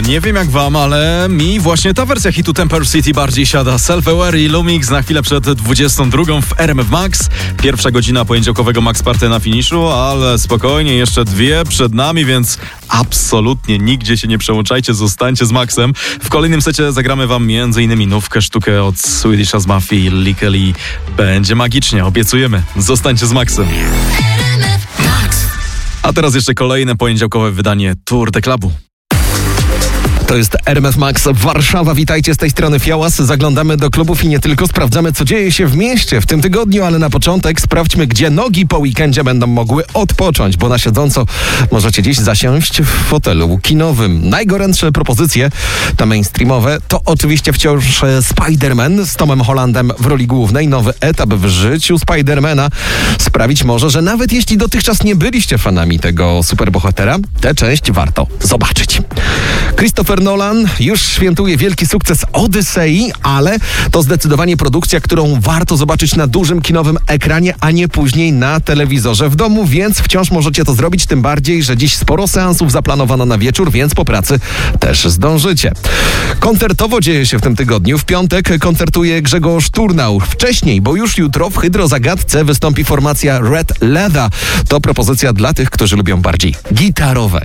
Nie wiem jak wam, ale mi właśnie ta wersja hitu Temper City bardziej siada. Self-Aware i Lumix na chwilę przed 22 w RMF Max. Pierwsza godzina poniedziałkowego Max Party na finiszu, ale spokojnie, jeszcze dwie przed nami, więc absolutnie nigdzie się nie przełączajcie, zostańcie z Maxem. W kolejnym secie zagramy wam m.in. nówkę sztukę od Swedish House Mafia i Likely. Będzie magicznie, obiecujemy. Zostańcie z Maxem. A teraz jeszcze kolejne poniedziałkowe wydanie Tour de Clubu. To jest RMF Max Warszawa. Witajcie, z tej strony Fiałas. Zaglądamy do klubów i nie tylko. Sprawdzamy, co dzieje się w mieście w tym tygodniu, ale na początek sprawdźmy, gdzie nogi po weekendzie będą mogły odpocząć, bo na siedząco możecie dziś zasiąść w fotelu kinowym. Najgorętsze propozycje, te mainstreamowe, to oczywiście wciąż Spider-Man z Tomem Hollandem w roli głównej. Nowy etap w życiu Spidermana sprawić może, że nawet jeśli dotychczas nie byliście fanami tego superbohatera, tę część warto zobaczyć. Christopher Nolan już świętuje wielki sukces Odysei, ale to zdecydowanie produkcja, którą warto zobaczyć na dużym kinowym ekranie, a nie później na telewizorze w domu, więc wciąż możecie to zrobić, tym bardziej, że dziś sporo seansów zaplanowano na wieczór, więc po pracy też zdążycie. Koncertowo dzieje się w tym tygodniu. W piątek koncertuje Grzegorz Turnał. Wcześniej, bo już jutro w Hydrozagadce wystąpi formacja Red Leather. To propozycja dla tych, którzy lubią bardziej gitarowe